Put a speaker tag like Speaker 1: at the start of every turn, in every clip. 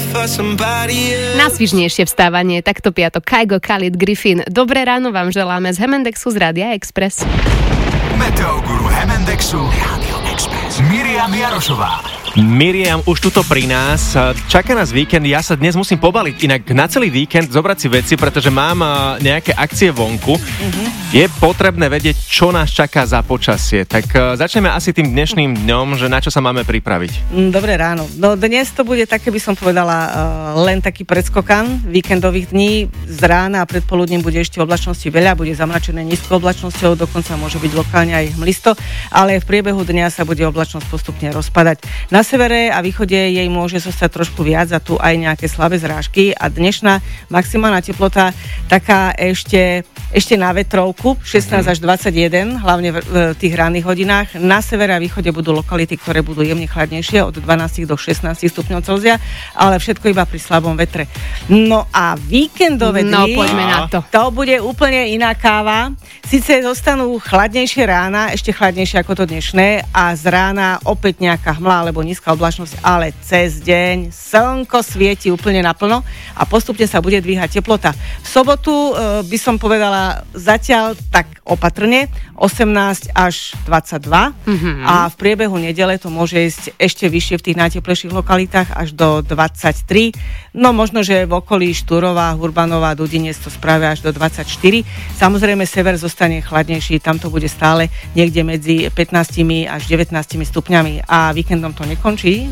Speaker 1: Najsvižnejšie vstávanie, takto piatok. Kygo, Khalid, Griffin. Dobré ráno vám želáme z Hemendexu z Rádia Express.
Speaker 2: Meteoguru Hemendexu Rádio Express. Miriam Jarošová.
Speaker 3: Miriam už tuto pri nás. Čaká nás víkend, ja sa dnes musím pobaliť inak na celý víkend, zobrať si veci, pretože mám nejaké akcie vonku. Je potrebné vedieť, čo nás čaká za počasie. Tak začneme asi tým dnešným dňom, že na čo sa máme pripraviť.
Speaker 4: Dobré ráno. No dnes to bude také, by som povedala, len taký predskokan víkendových dní. Z rána a predpoludním bude ešte oblačnosti veľa, bude zamračené nízkou oblačnosťou, dokonca môže byť lokálne aj hmlisto, ale v priebehu dňa sa bude oblačnosť postupne rozpadať. Na severe a východe jej môže zostať trošku viac a tu aj nejaké slabé zrážky a dnešná maximálna teplota taká ešte na vetrovku 16 až 21, hlavne v tých ranných hodinách. Na severe a východe budú lokality, ktoré budú jemne chladnejšie od 12 do 16 stupňov Celzia, ale všetko iba pri slabom vetre. No a víkendové dni,
Speaker 1: no poďme na to.
Speaker 4: To bude úplne iná káva. Sice zostanú chladnejšie rána, ešte chladnejšie ako to dnešné a z rána opäť nejaká hmla alebo nízka oblačnosť, ale cez deň slnko svieti úplne naplno a postupne sa bude dvíhať teplota. V sobotu by som povedala zatiaľ tak opatrne 18 až 22 a v priebehu nedele to môže ísť ešte vyššie v tých najteplejších lokalitách až do 23. No možno, že v okolí Štúrova, Hurbanova, Dudinec to spravia až do 24. Samozrejme sever zostane chladnejší, tam to bude stále niekde medzi 15 až 19 stupňami a víkendom to nekončí.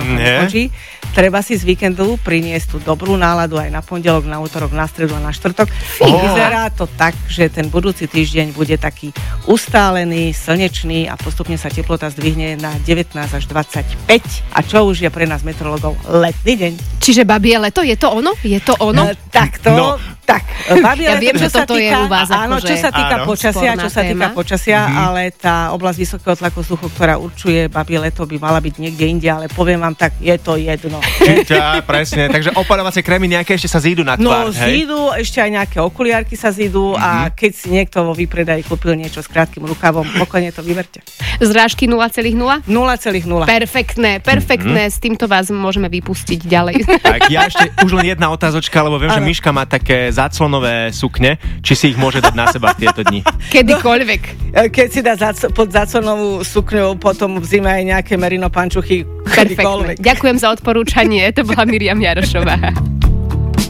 Speaker 4: Treba si z víkendu priniesť tú dobrú náladu aj na pondelok, na útorok, na stredu a na štvrtok. Vyzerá to tak, že ten budúci týždeň bude taký ustálený, slnečný a postupne sa teplota zdvihne na 19 až 25. A čo už je pre nás meteorologov letný deň.
Speaker 1: Čiže babie leto, je to ono? Je to ono?
Speaker 4: Babie
Speaker 1: ja
Speaker 4: leto,
Speaker 1: viem, že toto je u vás
Speaker 4: áno, čo sa týka počasia, ale tá oblasť vysokého tlaku vzduchu, ktorá určuje babie leto, by mala byť niekde inde, ale poviem vám tak, je to jedno.
Speaker 3: Presne, takže opadovacie krémy nejaké ešte sa zídu na tvár,
Speaker 4: zídu, ešte aj nejaké okuliarky sa zídu a keď si niekto vo výpredaji kúpil niečo s krátkym rukavom, pokojne to vyberte.
Speaker 1: Zrážky 0,0? 0,0. Perfektné, s týmto vás môžeme vypustiť ďalej.
Speaker 3: Tak ja ešte už len jedna otázočka, lebo viem, že Miška má také záclonové sukne, či si ich môže dať na seba v tieto dni.
Speaker 1: Kedykoľvek.
Speaker 4: Keď si dá pod záclonovú sukňu, potom v zime aj nejaké merino pančuchy.
Speaker 1: Perfektné. Ďakujem za odporúčanie, to bola Miriam Jarošová.